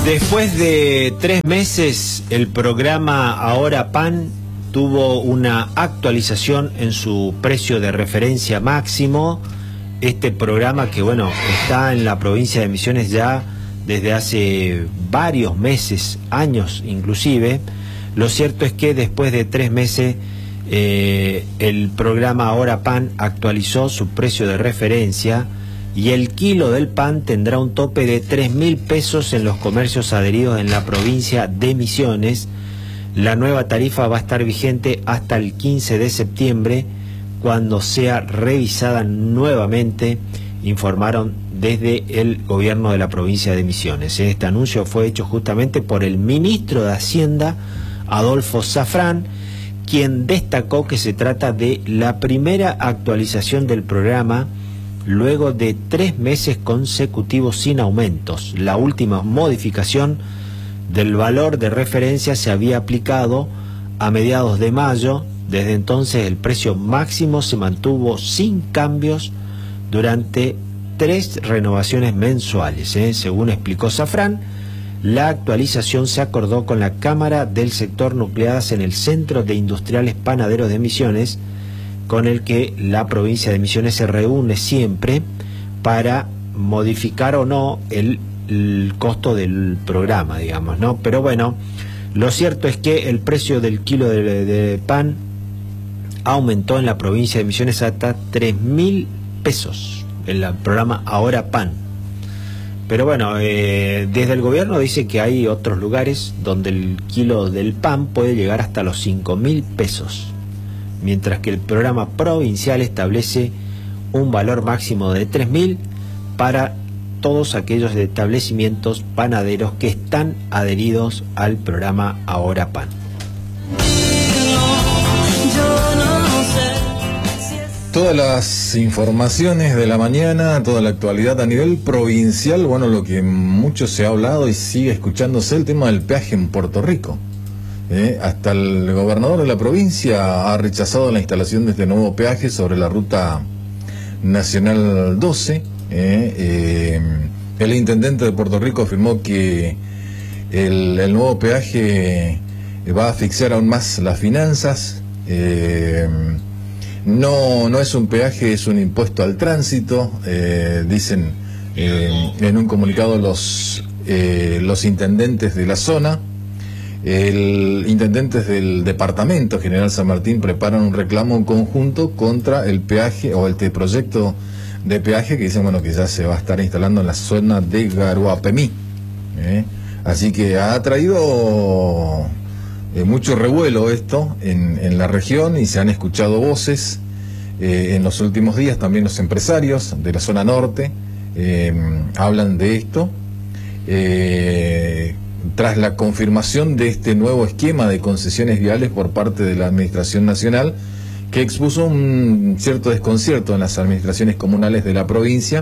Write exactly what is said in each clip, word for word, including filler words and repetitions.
Después de tres meses, el programa Ahora Pan tuvo una actualización en su precio de referencia máximo. Este programa que, bueno, está en la provincia de Misiones ya desde hace varios meses, años inclusive. Lo cierto es que después de tres meses, eh, el programa Ahora Pan actualizó su precio de referencia y el kilo del pan tendrá un tope de tres mil pesos en los comercios adheridos en la provincia de Misiones. La nueva tarifa va a estar vigente hasta el quince de septiembre, cuando sea revisada nuevamente, informaron desde el gobierno de la provincia de Misiones. Este anuncio fue hecho justamente por el ministro de Hacienda, Adolfo Zafrán, quien destacó que se trata de la primera actualización del programa luego de tres meses consecutivos sin aumentos. La última modificación del valor de referencia se había aplicado a mediados de mayo. Desde entonces el precio máximo se mantuvo sin cambios durante tres renovaciones mensuales, ¿eh? Según explicó Zafrán, la actualización se acordó con la Cámara del Sector Nucleadas en el Centro de Industriales Panaderos de Misiones, con el que la provincia de Misiones se reúne siempre para modificar o no el, el costo del programa, digamos, ¿no? Pero bueno, lo cierto es que el precio del kilo de, de pan aumentó en la provincia de Misiones hasta tres mil pesos en el programa Ahora Pan. Pero bueno, eh, desde el gobierno dice que hay otros lugares donde el kilo del pan puede llegar hasta los cinco mil pesos, mientras que el programa provincial establece un valor máximo de tres mil para todos aquellos establecimientos panaderos que están adheridos al programa Ahora Pan. Todas las informaciones de la mañana, toda la actualidad a nivel provincial, bueno, lo que mucho se ha hablado y sigue escuchándose, el tema del peaje en Puerto Rico. Eh, hasta el gobernador de la provincia ha rechazado la instalación de este nuevo peaje sobre la ruta nacional doce. Eh, eh, el intendente de Puerto Rico afirmó que el, el nuevo peaje va a asfixiar aún más las finanzas. Eh, no, no es un peaje, es un impuesto al tránsito, eh, dicen eh, en un comunicado los, eh, los intendentes de la zona. El intendentes del departamento General San Martín preparan un reclamo en conjunto contra el peaje o este proyecto de peaje que dicen, bueno, que ya se va a estar instalando en la zona de Garuapemí. ¿eh? Así que ha traído eh, mucho revuelo esto en, en la región y se han escuchado voces eh, en los últimos días. También los empresarios de la zona norte eh, hablan de esto. Eh, tras la confirmación de este nuevo esquema de concesiones viales por parte de la Administración Nacional, que expuso un cierto desconcierto en las administraciones comunales de la provincia,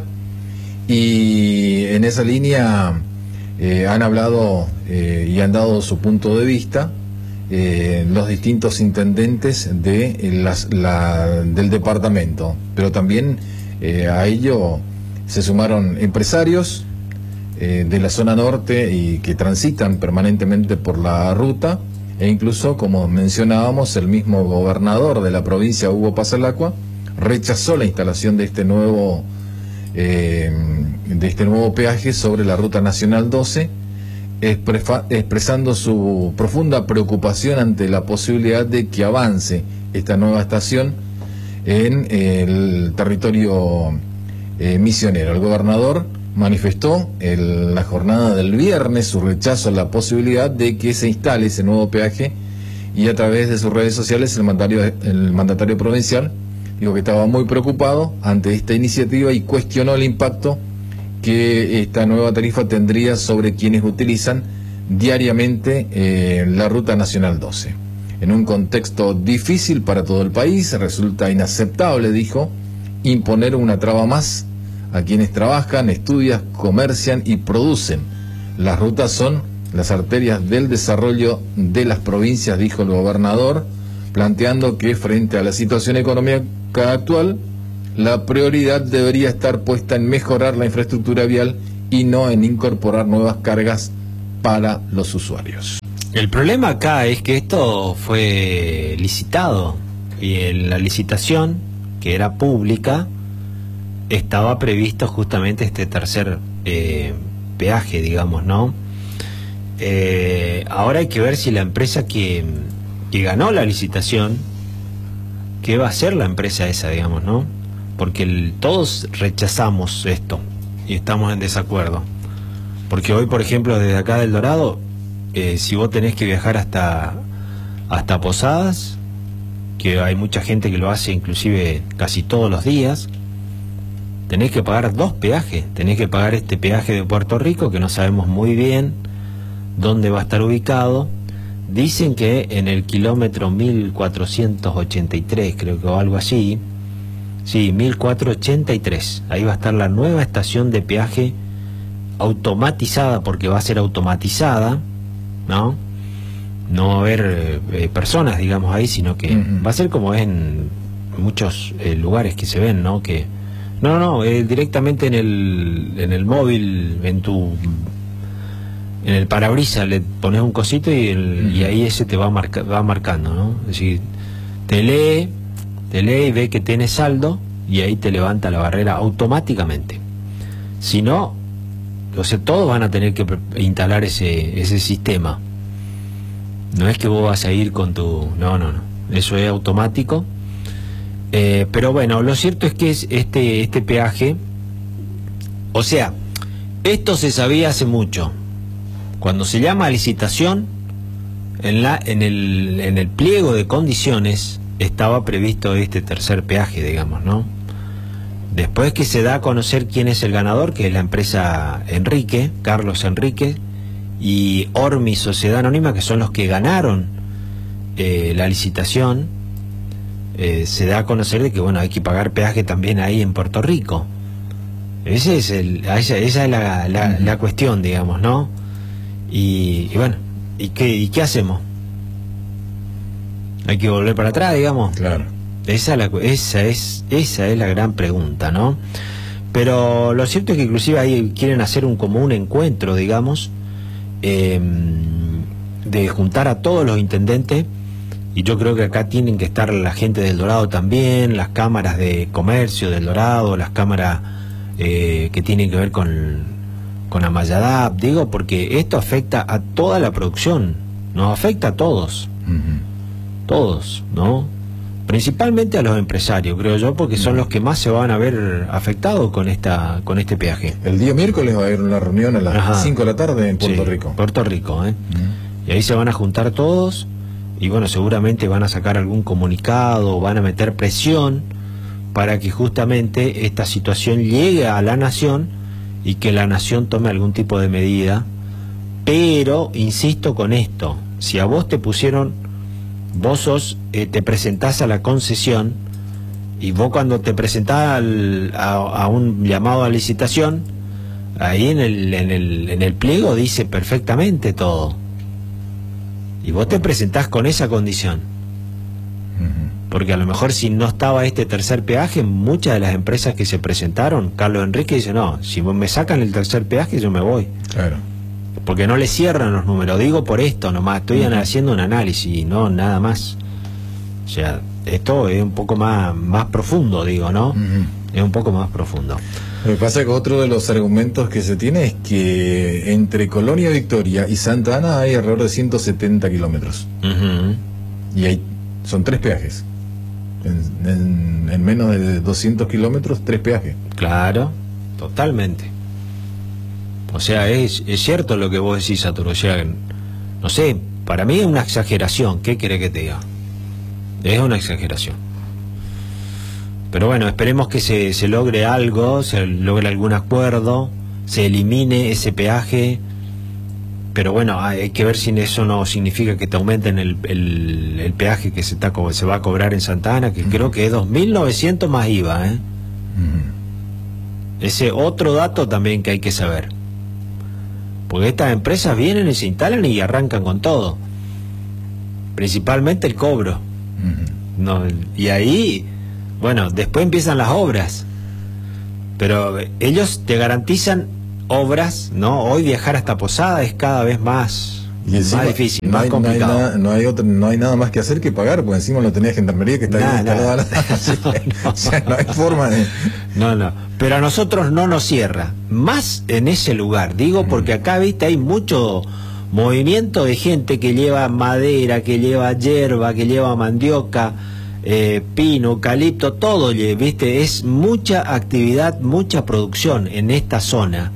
y en esa línea eh, han hablado eh, y han dado su punto de vista eh, los distintos intendentes de las, la, del departamento, pero también eh, a ello se sumaron empresarios Eh, de la zona norte y que transitan permanentemente por la ruta, e incluso, como mencionábamos, el mismo gobernador de la provincia, Hugo Pasalacqua, rechazó la instalación de este nuevo eh, de este nuevo peaje sobre la ruta nacional doce, expresando su profunda preocupación ante la posibilidad de que avance esta nueva estación en el territorio eh, misionero. El gobernador manifestó en la jornada del viernes su rechazo a la posibilidad de que se instale ese nuevo peaje, y a través de sus redes sociales el mandatario, el mandatario provincial dijo que estaba muy preocupado ante esta iniciativa y cuestionó el impacto que esta nueva tarifa tendría sobre quienes utilizan diariamente eh, la ruta nacional doce. En un contexto difícil para todo el país, resulta inaceptable, dijo, imponer una traba más a quienes trabajan, estudian, comercian y producen. Las rutas son las arterias del desarrollo de las provincias, dijo el gobernador, planteando que frente a la situación económica actual, la prioridad debería estar puesta en mejorar la infraestructura vial y no en incorporar nuevas cargas para los usuarios. El problema acá es que esto fue licitado y en la licitación, que era pública, estaba previsto justamente este tercer eh, peaje, digamos, ¿no? Eh, ahora hay que ver si la empresa que, que ganó la licitación, ¿qué va a hacer la empresa esa, digamos, ¿no? Porque el, todos rechazamos esto y estamos en desacuerdo. Porque hoy, por ejemplo, desde acá del Dorado, eh, si vos tenés que viajar hasta, hasta Posadas, que hay mucha gente que lo hace inclusive casi todos los días, tenés que pagar dos peajes. Tenés que pagar este peaje de Puerto Rico, que no sabemos muy bien dónde va a estar ubicado. Dicen que en el kilómetro mil cuatrocientos ochenta y tres, creo que o algo así. Sí, mil cuatrocientos ochenta y tres. Ahí va a estar la nueva estación de peaje automatizada, porque va a ser automatizada, ¿no? No va a haber eh, personas, digamos, ahí, sino que uh-huh. va a ser como es en muchos eh, lugares que se ven, ¿no? Que no, no, eh, directamente en el en el móvil, en tu en el parabrisas le pones un cosito y, el, uh-huh. y ahí ese te va marca, va marcando, ¿no? Es decir, te lee, te lee y ve que tienes saldo y ahí te levanta la barrera automáticamente. Si no, o sea, todos van a tener que instalar ese ese sistema. No es que vos vas a ir con tu... No, no, no. Eso es automático. Eh, pero bueno, lo cierto es que es este, este peaje... O sea, esto se sabía hace mucho. Cuando se llama licitación, en, la, en, el, en el pliego de condiciones estaba previsto este tercer peaje, digamos, ¿no? Después que se da a conocer quién es el ganador, que es la empresa Enrique, Carlos Enrique, y Ormi Sociedad Anónima, que son los que ganaron eh, la licitación, eh, se da a conocer de que bueno, hay que pagar peaje también ahí en Puerto Rico. Ese es el, esa, esa es la, la, la cuestión, digamos, ¿no? Y, y bueno, ¿y qué, ¿y qué hacemos? ¿Hay que volver para atrás, digamos? Claro. Esa, la, esa, es, esa es la gran pregunta, ¿no? Pero lo cierto es que inclusive ahí quieren hacer un como un encuentro, digamos, Eh, de juntar a todos los intendentes, y yo creo que acá tienen que estar la gente del Dorado también, las cámaras de comercio del Dorado, las cámaras eh, que tienen que ver con, con Amayadap, digo, porque esto afecta a toda la producción, nos afecta a todos, uh-huh. todos, ¿no? Principalmente a los empresarios, creo yo, porque son los que más se van a ver afectados con esta con este peaje. El día miércoles va a haber una reunión a las Ajá. cinco de la tarde en Puerto sí, Rico. Puerto Rico, ¿eh? Uh-huh. Y ahí se van a juntar todos y bueno, seguramente van a sacar algún comunicado, van a meter presión para que justamente esta situación llegue a la nación y que la nación tome algún tipo de medida. Pero, insisto con esto, si a vos te pusieron... Vos sos, eh, te presentás a la concesión y vos cuando te presentás al, a, a un llamado a licitación, ahí en el, en, el, en el pliego dice perfectamente todo. Y vos te presentás con esa condición. Porque a lo mejor si no estaba este tercer peaje, muchas de las empresas que se presentaron, Carlos Enrique dice, no, si me sacan el tercer peaje yo me voy. Claro. Porque no le cierran los números, digo por esto nomás, estoy uh-huh. haciendo un análisis, no nada más. O sea, esto es un poco más, más profundo, digo, ¿no? Uh-huh. Es un poco más profundo. Lo que pasa es que otro de los argumentos que se tiene es que entre Colonia Victoria y Santa Ana hay alrededor de ciento setenta kilómetros. Uh-huh. Y hay, son tres peajes. En, en, en menos de doscientos kilómetros, tres peajes. Claro, totalmente. O sea, es, es cierto lo que vos decís, Arturo. O sea, no sé, para mí es una exageración. ¿Qué querés que te diga? Es una exageración. Pero bueno, esperemos que se, se logre algo, se logre algún acuerdo, se elimine ese peaje. Pero bueno, hay que ver si eso no significa que te aumenten el, el, el peaje que se, está, se va a cobrar en Santa Ana, que uh-huh. creo que es dos mil novecientos más I V A, ¿eh? Uh-huh. Ese otro dato también que hay que saber. Porque estas empresas vienen y se instalan y arrancan con todo. Principalmente el cobro. Uh-huh. No, y ahí, bueno, después empiezan las obras. Pero ellos te garantizan obras, ¿no? Hoy viajar hasta Posada es cada vez más, y encima, más difícil, no más hay, complicado. No hay, nada, no, hay otro, no hay nada más que hacer que pagar, porque encima lo tenés gendarmería que está Nah, ahí instalada. nah. No, o sea, no hay forma de... No, no, pero a nosotros no nos cierra, más en ese lugar, digo, porque acá, viste, hay mucho movimiento de gente que lleva madera, que lleva hierba, que lleva mandioca, eh, pino, eucalipto, todo, viste, es mucha actividad, mucha producción en esta zona.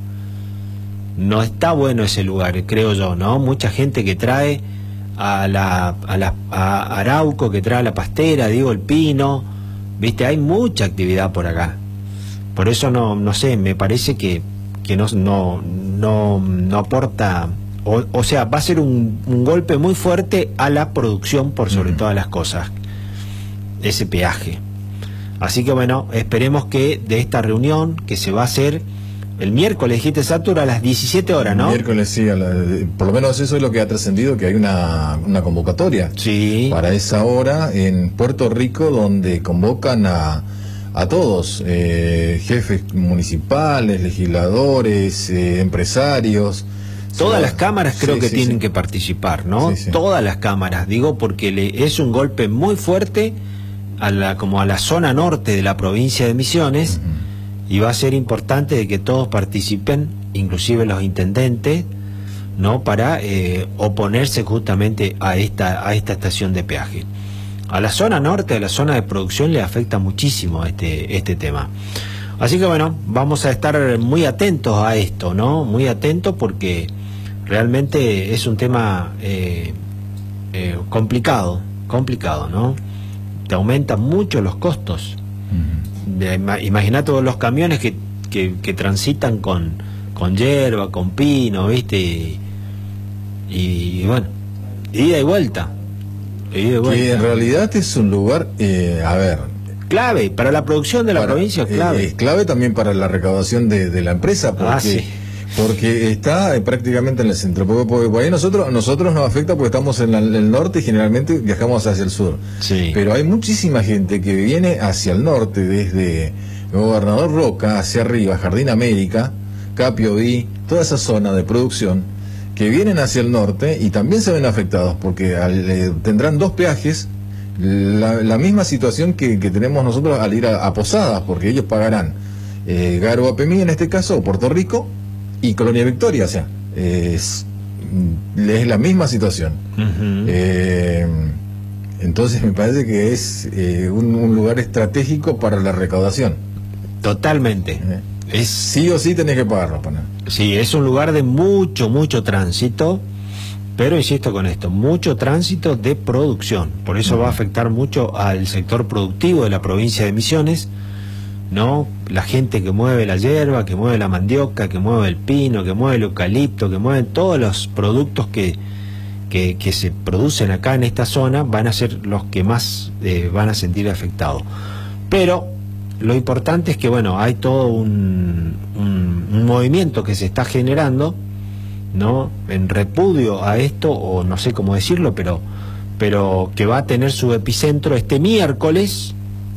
No está bueno ese lugar, creo yo, ¿no? Mucha gente que trae a la, a la a Arauco, que trae a la pastera, digo, el pino, viste, hay mucha actividad por acá. Por eso no, no sé, me parece que, que no, no, no, no aporta, o, o sea, va a ser un, un golpe muy fuerte a la producción por sobre uh-huh. todas las cosas, ese peaje. Así que bueno, esperemos que de esta reunión que se va a hacer el miércoles, dijiste, Satur, a las diecisiete horas, ¿no? El miércoles, sí, a la, por lo menos eso es lo que ha trascendido, que hay una, una convocatoria sí. para esa hora en Puerto Rico, donde convocan a, a todos, eh, jefes municipales, legisladores, eh, empresarios. Todas sí, las cámaras creo sí, que sí, tienen sí. que participar, ¿no? Sí, sí. Todas las cámaras, digo, porque le, es un golpe muy fuerte a la, como a la zona norte de la provincia de Misiones. Uh-huh. Y va a ser importante de que todos participen, inclusive los intendentes, ¿no? Para eh, oponerse justamente a esta, a esta estación de peaje. A la zona norte, a la zona de producción, le afecta muchísimo este, este tema. Así que bueno, vamos a estar muy atentos a esto, ¿no? Muy atentos porque realmente es un tema eh, eh, complicado, complicado, ¿no? Te aumentan mucho los costos. Imagina todos los camiones que, que, que transitan con, con hierba, con pino, ¿viste? Y, y bueno, ida y vuelta. Ida y vuelta. Que en realidad es un lugar, eh, a ver... clave, para la producción de la para, provincia es clave. Eh, es clave también para la recaudación de, de la empresa, porque, ah, sí. porque está eh, prácticamente en el centro. Porque, porque, porque ahí nosotros, nosotros nos afecta porque estamos en, la, en el norte y generalmente viajamos hacia el sur. Sí. Pero hay muchísima gente que viene hacia el norte, desde Gobernador Roca hacia arriba, Jardín América, Capioví, toda esa zona de producción, que vienen hacia el norte y también se ven afectados porque al, eh, tendrán dos peajes. La, la misma situación que, que tenemos nosotros al ir a, a Posadas, porque ellos pagarán eh, Garoapemí en este caso, o Puerto Rico, y Colonia Victoria, o sea, eh, es, es la misma situación. Uh-huh. eh, entonces me parece que es eh, un, un lugar estratégico para la recaudación. Totalmente. Eh, es sí o sí tenés que pagarlo, pana. Sí, es un lugar de mucho, mucho tránsito. Pero insisto con esto, mucho tránsito de producción, por eso uh-huh. va a afectar mucho al sector productivo de la provincia de Misiones, ¿no? La gente que mueve la hierba, que mueve la mandioca, que mueve el pino, que mueve el eucalipto, que mueve todos los productos que, que, que se producen acá en esta zona, van a ser los que más eh, van a sentir afectados. Pero lo importante es que, bueno, hay todo un, un, un movimiento que se está generando, ¿no? En repudio a esto, o no sé cómo decirlo, pero, pero que va a tener su epicentro este miércoles,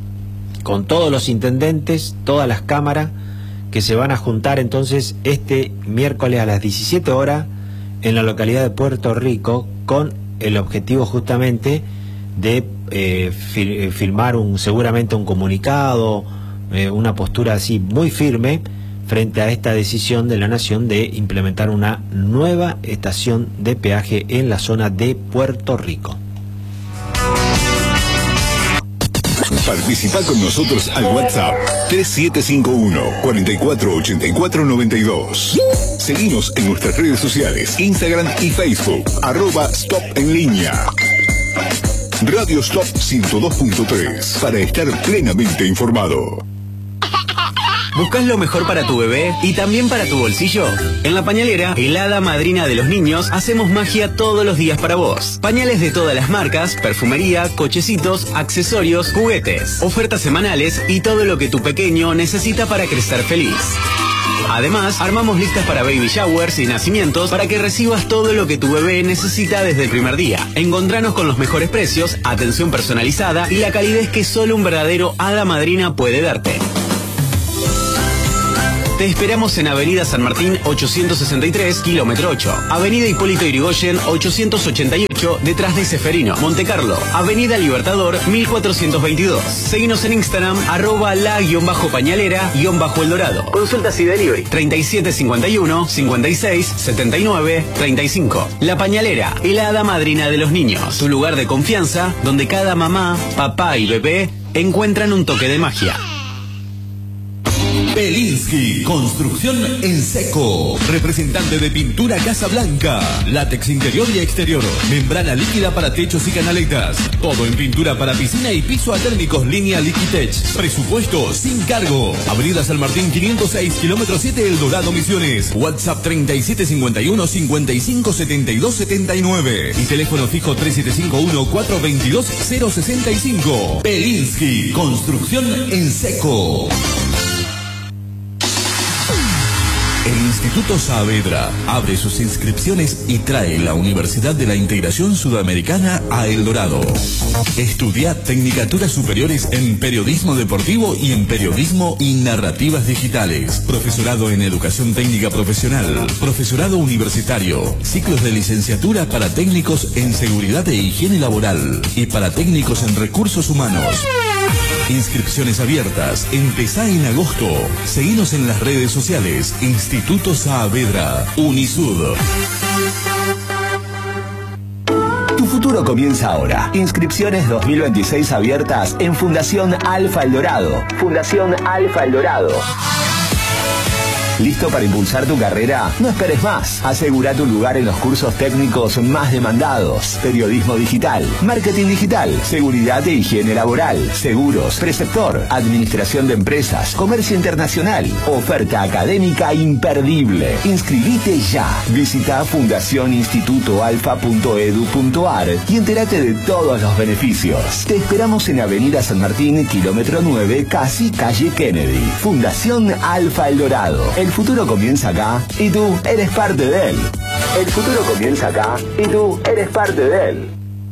con todos los intendentes, todas las cámaras, que se van a juntar entonces este miércoles a las diecisiete horas en la localidad de Puerto Rico, con el objetivo justamente de eh, fil filmar un, seguramente un comunicado, eh, una postura así muy firme, frente a esta decisión de la Nación de implementar una nueva estación de peaje en la zona de Puerto Rico. Participa con nosotros al WhatsApp tres siete cinco uno, cuatro cuatro ocho cuatro nueve dos. Seguimos en nuestras redes sociales, Instagram y Facebook, arroba Stop en línea. Radio Stop ciento dos punto tres, para estar plenamente informado. ¿Buscas lo mejor para tu bebé y también para tu bolsillo? En La Pañalera, el hada madrina de los niños, hacemos magia todos los días para vos. Pañales de todas las marcas, perfumería, cochecitos, accesorios, juguetes, ofertas semanales y todo lo que tu pequeño necesita para crecer feliz. Además, armamos listas para baby showers y nacimientos para que recibas todo lo que tu bebé necesita desde el primer día. Encontranos con los mejores precios, atención personalizada y la calidez que solo un verdadero hada madrina puede darte. Te esperamos en Avenida San Martín ochocientos sesenta y tres, kilómetro ocho. Avenida Hipólito Yrigoyen ochocientos ochenta y ocho, detrás de Ceferino, Monte Carlo. Avenida Libertador mil cuatrocientos veintidós. Seguinos en Instagram, arroba la-pañalera-el dorado. Consultas y delivery treinta y siete cincuenta y uno, cincuenta y seis, setenta y nueve, treinta y cinco. La Pañalera, la hada madrina de los niños. Tu lugar de confianza, donde cada mamá, papá y bebé encuentran un toque de magia. Belinsky, construcción en seco. Representante de Pintura Casablanca. Látex interior y exterior. Membrana líquida para techos y canaletas. Todo en pintura para piscina y piso a térmicos, línea Liquitech. Presupuesto sin cargo. Avenida San Martín quinientos seis, kilómetro siete, El Dorado, Misiones. WhatsApp treinta y siete cincuenta y uno, cincuenta y cinco, setenta y dos, setenta y nueve. Y teléfono fijo tres siete cinco uno, cuatro veintidós, cero sesenta y cinco. Belinsky, construcción en seco. El Instituto Saavedra abre sus inscripciones y trae la Universidad de la Integración Sudamericana a El Dorado. Estudia tecnicaturas superiores en periodismo deportivo y en periodismo y narrativas digitales. Profesorado en educación técnica profesional. Profesorado universitario. Ciclos de licenciatura para técnicos en seguridad e higiene laboral y para técnicos en recursos humanos. Inscripciones abiertas. Empezá en agosto. Seguinos en las redes sociales. Instituto Saavedra. Unisud. Tu futuro comienza ahora. Inscripciones dos mil veintiséis abiertas en Fundación Alfa El Dorado. Fundación Alfa El Dorado. ¿Listo para impulsar tu carrera? No esperes más. Asegura tu lugar en los cursos técnicos más demandados. Periodismo digital, marketing digital, seguridad e higiene laboral, seguros, preceptor, administración de empresas, comercio internacional, oferta académica imperdible. Inscribite ya. Visita fundación instituto alfa punto edu punto ar y entérate de todos los beneficios. Te esperamos en Avenida San Martín, kilómetro nueve, casi calle Kennedy. Fundación Alfa El Dorado. El futuro comienza acá y tú eres parte de él. El futuro comienza acá y tú eres parte de él.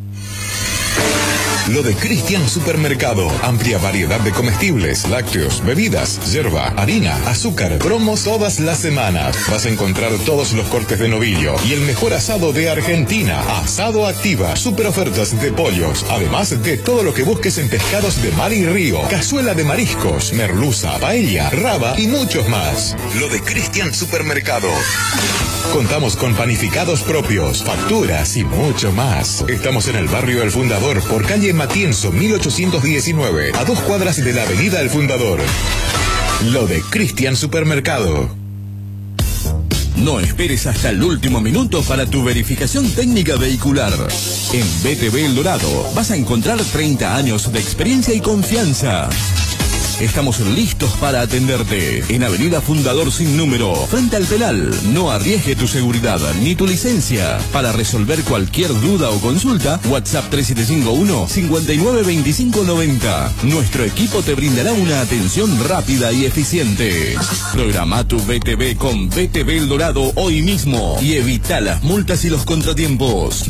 Lo de Cristian Supermercado. Amplia variedad de comestibles, lácteos, bebidas, yerba, harina, azúcar, promos todas las semanas. Vas a encontrar todos los cortes de novillo y el mejor asado de Argentina. Asado Activa, super ofertas de pollos. Además de todo lo que busques en pescados de mar y río. Cazuela de mariscos, merluza, paella, raba y muchos más. Lo de Cristian Supermercado. Contamos con panificados propios, facturas y mucho más. Estamos en el barrio El Fundador, por calle Matienzo mil ochocientos diecinueve, a dos cuadras de la avenida El Fundador. Lo de Cristian Supermercado. No esperes hasta el último minuto para tu verificación técnica vehicular. En B T V El Dorado vas a encontrar treinta años de experiencia y confianza. Estamos listos para atenderte. En Avenida Fundador sin número, frente al Pelal. No arriesgue tu seguridad ni tu licencia. Para resolver cualquier duda o consulta, WhatsApp tres siete cinco uno, cinco nueve dos cinco nueve cero. Nuestro equipo te brindará una atención rápida y eficiente. Programa tu B T V con B T V El Dorado hoy mismo y evita las multas y los contratiempos.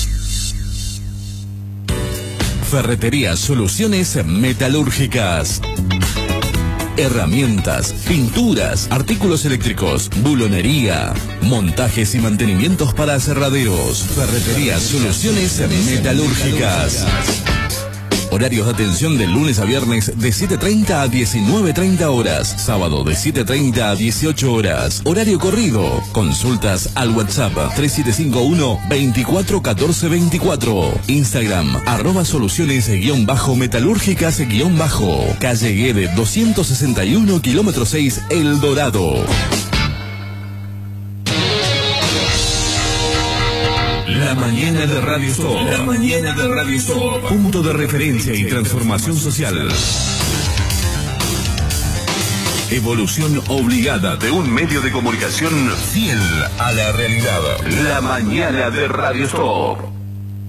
Ferretería Soluciones Metalúrgicas. Herramientas, pinturas, artículos eléctricos, bulonería, montajes y mantenimientos para aserraderos. Ferretería Soluciones Metalúrgicas. Horarios de atención de lunes a viernes de siete treinta a diecinueve treinta horas. Sábado de siete treinta a dieciocho horas. Horario corrido. Consultas al WhatsApp tres siete cinco uno, veinticuatro catorce veinticuatro. Instagram arroba soluciones guión bajo metalúrgicas guión bajo. Calle Guede doscientos sesenta y uno, kilómetro seis, El Dorado. La mañana de Radio Stop. La mañana de Radio Stop. Punto de referencia y transformación social. Evolución obligada de un medio de comunicación fiel a la realidad. La mañana de Radio Stop.